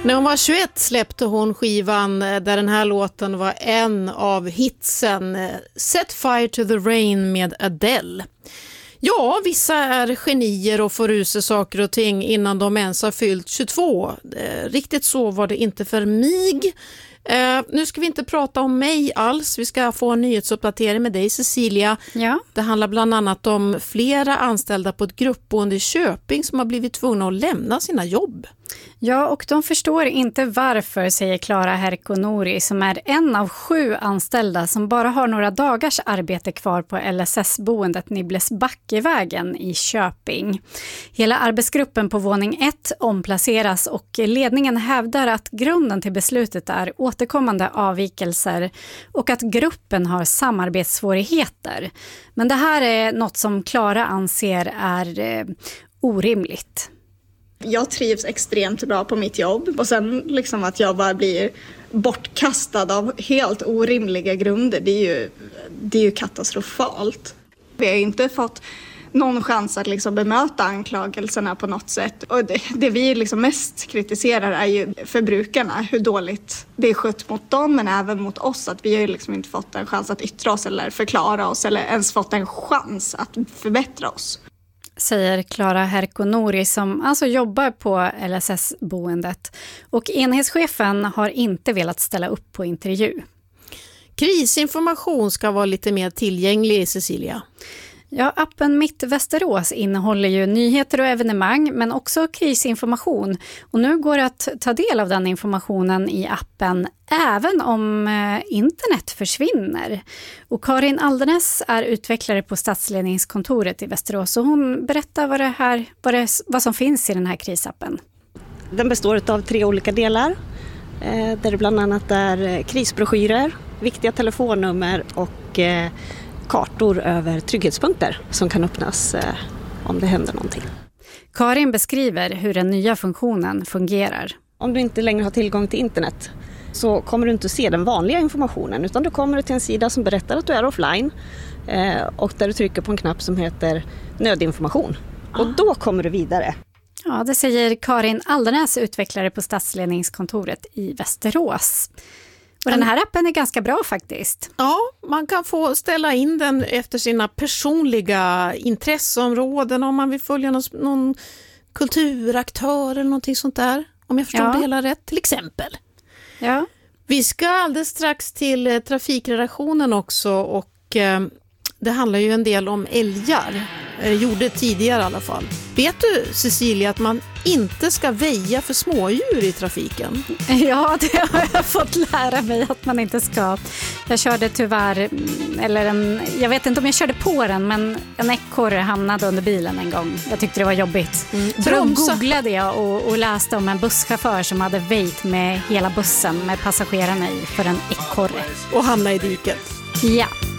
När hon var 21 släppte hon skivan där den här låten var en av hitsen, Set Fire to the Rain med Adele. Ja, vissa är genier och får ur sig saker och ting innan de ens har fyllt 22. Riktigt så var det inte för mig. Nu ska vi inte prata om mig alls. Vi ska få en nyhetsuppdatering med dig, Cecilia. Ja. Det handlar bland annat om flera anställda på ett gruppboende i Köping som har blivit tvungna att lämna sina jobb. Ja, och de förstår inte varför, säger Clara Herkonori, som är en av 7 anställda som bara har några dagars arbete kvar på LSS-boendet Nibblesbackevägen i Köping. Hela arbetsgruppen på våning 1 omplaceras och ledningen hävdar att grunden till beslutet är återkommande avvikelser och att gruppen har samarbetssvårigheter. Men det här är något som Clara anser är orimligt. Jag trivs extremt bra på mitt jobb och sen liksom att jag bara blir bortkastad av helt orimliga grunder, det är ju katastrofalt. Vi har inte fått någon chans att liksom bemöta anklagelserna på något sätt. Och det vi liksom mest kritiserar är ju förbrukarna, hur dåligt det är skött mot dem men även mot oss. Att vi har ju liksom inte fått en chans att yttra oss eller förklara oss eller ens fått en chans att förbättra oss. Säger Clara Herkonori som alltså jobbar på LSS-boendet. Och enhetschefen har inte velat ställa upp på intervju. Krisinformation ska vara lite mer tillgänglig, Cecilia. Ja, appen Mitt Västerås innehåller ju nyheter och evenemang men också krisinformation. Och nu går det att ta del av den informationen i appen även om internet försvinner. Och Karin Aldenäs är utvecklare på stadsledningskontoret i Västerås och hon berättar vad som finns i den här krisappen. Den består av 3 olika delar där det bland annat är krisbroschyrer, viktiga telefonnummer och kartor över trygghetspunkter som kan öppnas om det händer någonting. Karin beskriver hur den nya funktionen fungerar. Om du inte längre har tillgång till internet så kommer du inte se den vanliga informationen utan du kommer till en sida som berättar att du är offline och där du trycker på en knapp som heter nödinformation. Och då kommer du vidare. Ja, det säger Karin Aldenäs, utvecklare på stadsledningskontoret i Västerås. Och den här appen är ganska bra faktiskt. Ja, man kan få ställa in den efter sina personliga intresseområden om man vill följa någon kulturaktör eller någonting sånt där. Om jag förstår det hela rätt, till exempel. Ja. Vi ska alldeles strax till trafikredaktionen också och det handlar ju en del om älgar. Gjorde tidigare i alla fall. Vet du, Cecilia, att man inte ska väja för smådjur i trafiken? Ja, det har jag fått lära mig att man inte ska. Jag körde tyvärr, jag vet inte om jag körde på den, men en ekorre hamnade under bilen en gång. Jag tyckte det var jobbigt. Så då googlade jag och läste om en busschaufför som hade väjt med hela bussen med passagerarna i för en ekorre. Och hamnade i diket. Ja.